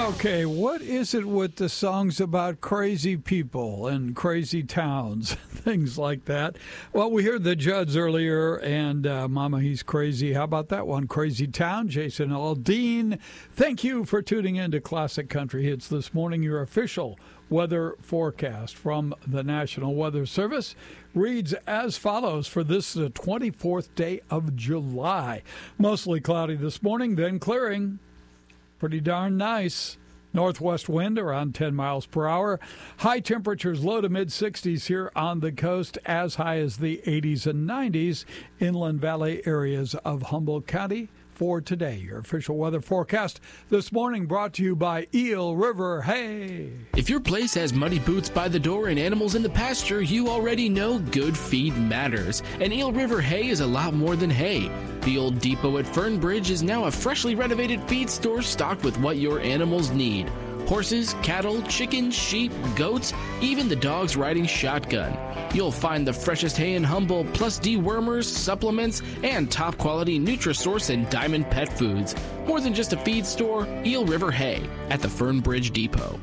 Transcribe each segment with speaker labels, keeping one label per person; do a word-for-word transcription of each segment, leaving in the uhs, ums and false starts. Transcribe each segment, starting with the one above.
Speaker 1: Okay, what is it with the songs about crazy people and crazy towns, things like that? Well, we heard the Judds earlier, and uh, Mama, He's Crazy. How about that one? Crazy Town, Jason Aldean. Thank you for tuning in to Classic Country Hits this morning. Your official weather forecast from the National Weather Service reads as follows for this the twenty-fourth day of July. Mostly cloudy this morning, then clearing. Pretty darn nice. Northwest wind around ten miles per hour. High temperatures low to mid sixties here on the coast, as high as the eighties and nineties inland valley areas of Humboldt County. For today, your official weather forecast this morning brought to you by Eel River Hay.
Speaker 2: If your place has muddy boots by the door and animals in the pasture, you already know good feed matters. And Eel River Hay is a lot more than hay. The old depot at Fernbridge is now a freshly renovated feed store stocked with what your animals need. Horses, cattle, chickens, sheep, goats, even the dogs riding shotgun. You'll find the freshest hay in Humboldt, plus dewormers, supplements, and top-quality Nutrisource and Diamond Pet Foods. More than just a feed store, Eel River Hay at the Fernbridge Depot.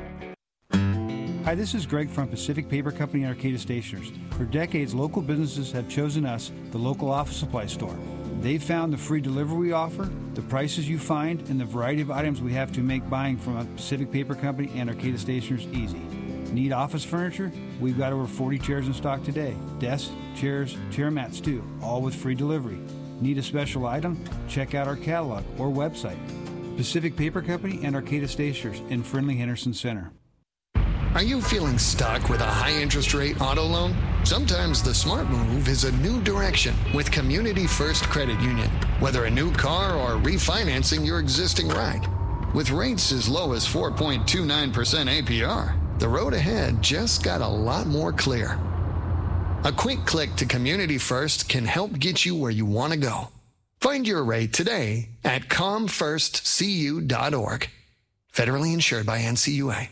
Speaker 3: Hi, this is Greg from Pacific Paper Company and Arcata Stationers. For decades, local businesses have chosen us, the local office supply store. They've found the free delivery we offer, the prices you find, and the variety of items we have to make buying from a Pacific Paper Company and Arcata Stationers easy. Need office furniture? We've got over forty chairs in stock today. Desks, chairs, chair mats too, all with free delivery. Need a special item? Check out our catalog or website. Pacific Paper Company and Arcata Stationers in Friendly Henderson Center.
Speaker 4: Are you feeling stuck with a high interest rate auto loan? Sometimes the smart move is a new direction with Community First Credit Union. Whether a new car or refinancing your existing ride. With rates as low as four point two nine percent A P R, the road ahead just got a lot more clear. A quick click to Community First can help get you where you want to go. Find your rate today at com first c u dot org. Federally insured by N C U A.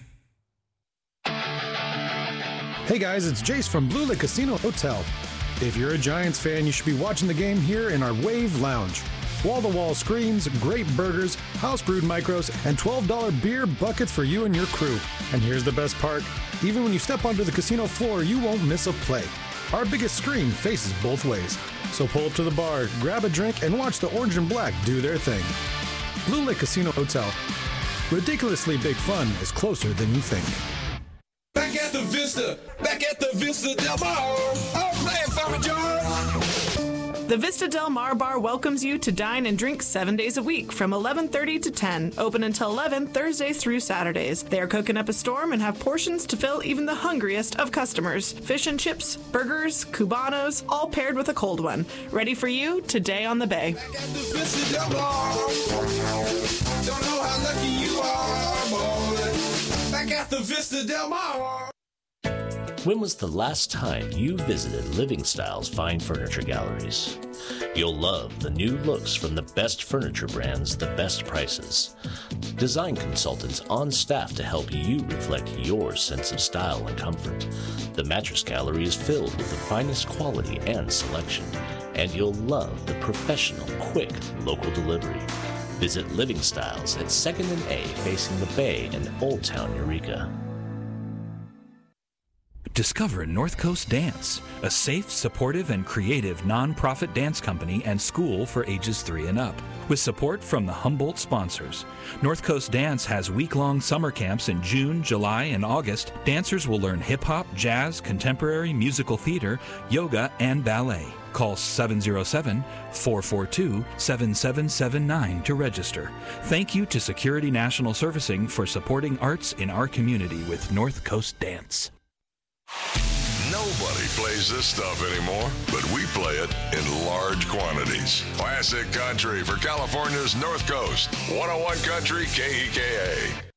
Speaker 5: Hey guys, it's Jace from Blue Lake Casino Hotel. If you're a Giants fan, you should be watching the game here in our Wave Lounge. Wall-to-wall screens, great burgers, house-brewed micros, and twelve dollars beer buckets for you and your crew. And here's the best part. Even when you step onto the casino floor, you won't miss a play. Our biggest screen faces both ways. So pull up to the bar, grab a drink, and watch the orange and black do their thing. Blue Lake Casino Hotel. Ridiculously big fun is closer than you think.
Speaker 6: Back at the Vista, back at the Vista Del Mar. I'm playing for a George.
Speaker 7: The Vista Del Mar Bar welcomes you to dine and drink seven days a week from eleven thirty to ten, open until eleven Thursdays through Saturdays. They are cooking up a storm and have portions to fill even the hungriest of customers. Fish and chips, burgers, cubanos, all paired with a cold one. Ready for you today on the bay.
Speaker 6: Back at the Vista Del Mar. Don't know how lucky you are, boy. Back at the Vista Del Mar.
Speaker 8: When was the last time you visited Living Styles Fine Furniture Galleries? You'll love the new looks from the best furniture brands, the best prices. Design consultants on staff to help you reflect your sense of style and comfort. The Mattress Gallery is filled with the finest quality and selection, and you'll love the professional, quick, local delivery. Visit Living Styles at second and A facing the Bay in Old Town Eureka.
Speaker 9: Discover North Coast Dance, a safe, supportive, and creative nonprofit dance company and school for ages three and up. With support from the Humboldt sponsors. North Coast Dance has week-long summer camps in June, July, and August. Dancers will learn hip-hop, jazz, contemporary, musical theater, yoga, and ballet. Call seven oh seven, four four two, seven seven seven nine to register. Thank you to Security National Servicing for supporting arts in our community with North Coast Dance.
Speaker 10: Nobody plays this stuff anymore, but we play it in large quantities. Classic country for California's North Coast. one oh one Country K E K A.